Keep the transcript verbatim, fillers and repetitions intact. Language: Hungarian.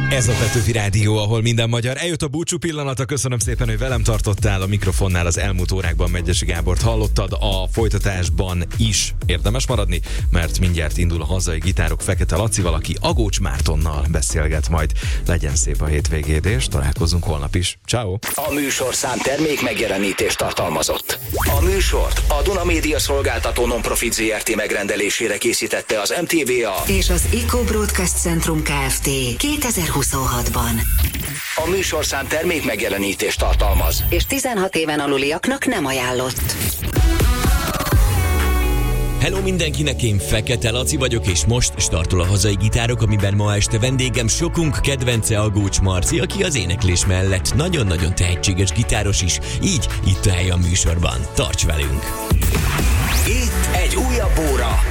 Ez a Petőfi Rádió, ahol minden magyar. Eljött a búcsú pillanata, köszönöm szépen, hogy velem tartottál. A mikrofonnál az elmúlt órákban Megyesi Gábort hallottad, a folytatásban is érdemes maradni, mert mindjárt indul a hazai gitárok Fekete Lacival, aki Agócs Mártonnal beszélget majd. Legyen szép a hétvégéd, és találkozunk holnap is. Ciao. A műsorszám termék megjelenítést tartalmazott. A műsort a Duna Média Szolgáltató Nonprofit zé er té megrendelésére készítette az em té vé á és az Eco Broadcast Centrum Kft. kétezer-huszonhatban. A műsorszám termék megjelenítést tartalmaz, és tizenhat éven aluliaknak nem ajánlott. Hello mindenkinek, én Fekete Laci vagyok, és most startol a hazai gitárok, amiben ma este vendégem sokunk kedvence Agócs Marci, aki az éneklés mellett nagyon-nagyon tehetséges gitáros is, így itt a hely a műsorban. Tarts velünk! itt egy újabb óra